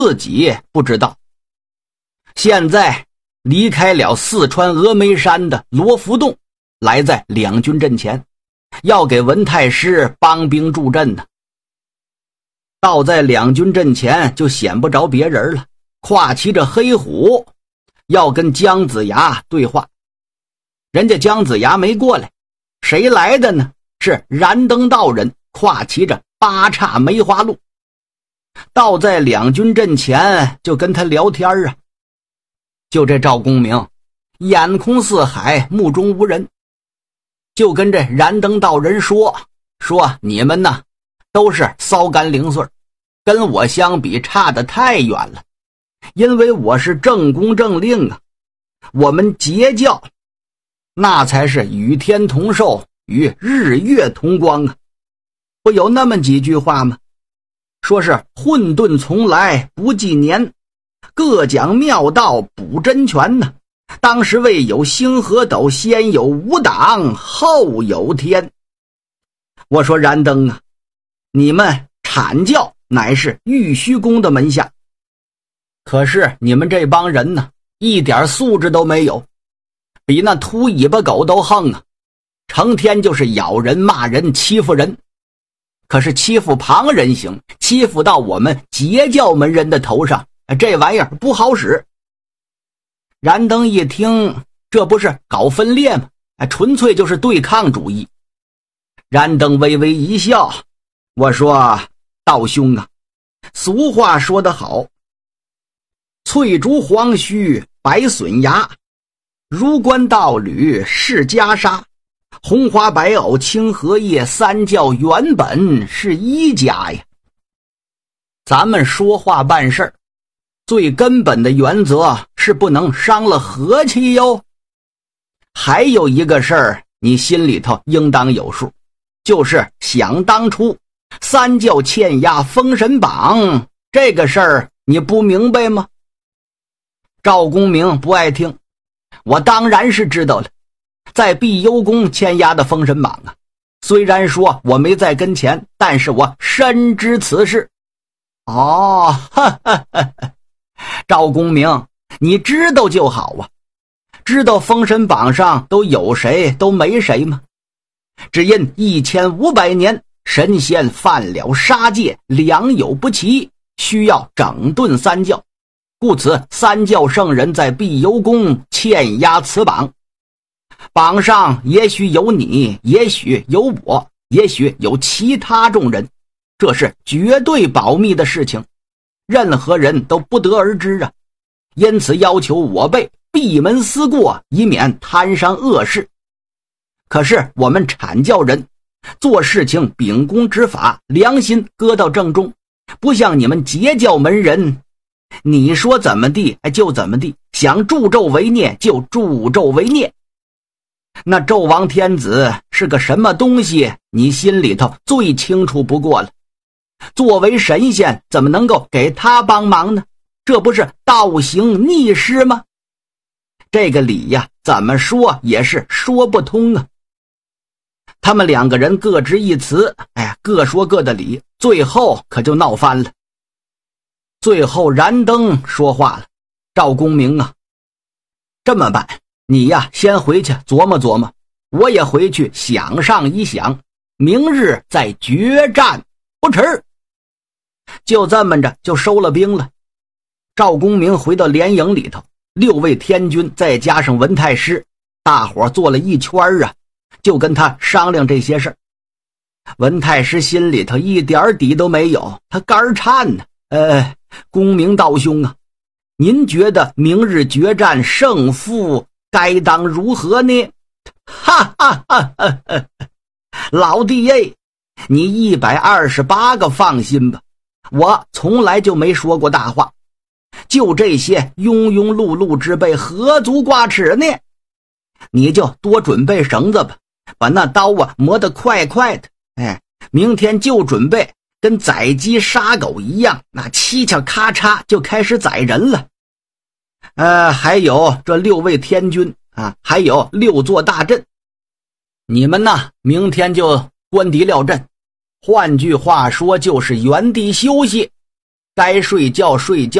自己不知道。现在离开了四川峨眉山的罗浮洞，来在两军阵前，要给文太师帮兵助阵呢。到在两军阵前就显不着别人了，跨骑着黑虎，要跟姜子牙对话。人家姜子牙没过来，谁来的呢？是燃灯道人，跨骑着八叉梅花鹿。到在两军阵前就跟他聊天啊。就这赵公明眼空四海，目中无人，就跟这燃灯道人说你们呢都是骚干零碎，跟我相比差得太远了。因为我是正公正令啊，我们截教那才是与天同寿，与日月同光啊。不有那么几句话吗？说是混沌从来不计年，各讲妙道补真权呢。当时未有星河斗，先有五党，后有天。我说燃灯啊，你们阐教乃是玉虚宫的门下，可是你们这帮人呢，一点素质都没有，比那秃尾巴狗都横啊，成天就是咬人骂人欺负人。可是欺负旁人行，欺负到我们截教门人的头上，这玩意儿不好使。燃灯一听，这不是搞分裂吗？纯粹就是对抗主义。燃灯微微一笑，我说道兄啊，俗话说得好，翠竹黄须白笋芽，如冠道侣是袈裟，红花白藕青荷叶，三教原本是一家呀。咱们说话办事儿，最根本的原则是不能伤了和气哟。还有一个事儿你心里头应当有数，就是想当初三教欠押封神榜这个事儿，你不明白吗？赵公明不爱听，我当然是知道了，在碧幽宫欠押的封神榜啊，虽然说我没在跟前，但是我深知此事。哦，哈哈哈哈，赵公明，你知道就好啊。知道封神榜上都有谁都没谁吗？只因1500年神仙犯了杀戒，良莠不齐，需要整顿三教，故此三教圣人在碧幽宫欠押此榜。榜上也许有你，也许有我，也许有其他众人，这是绝对保密的事情，任何人都不得而知啊。因此要求我辈闭门思过，以免摊上恶事。可是我们阐教人做事情秉公执法，良心搁到正中，不像你们截教门人，你说怎么地就怎么地，想助纣为虐就助纣为虐。那纣王天子是个什么东西，你心里头最清楚不过了。作为神仙，怎么能够给他帮忙呢？这不是倒行逆施吗？这个理呀，怎么说也是说不通啊。他们两个人各执一词，各说各的理，最后可就闹翻了。最后燃灯说话了，赵公明啊，这么办，你呀先回去琢磨琢磨，我也回去想上一想，明日再决战不迟。就这么着就收了兵了。赵公明回到连营里头，6位天军再加上文太师，大伙坐了一圈啊，就跟他商量这些事儿。文太师心里头一点底都没有，他肝颤呢。公明道兄啊，您觉得明日决战胜负该当如何呢？哈哈哈哈，老弟耶，你128个放心吧，我从来就没说过大话，就这些庸庸碌碌之辈何足挂齿呢？你就多准备绳子吧，把那刀啊磨得快快的，明天就准备跟宰鸡杀狗一样，那七巧咔嚓就开始宰人了。还有这6位天军啊，还有6座大阵，你们呢明天就关敌料阵，换句话说就是原地休息， 该睡觉睡觉。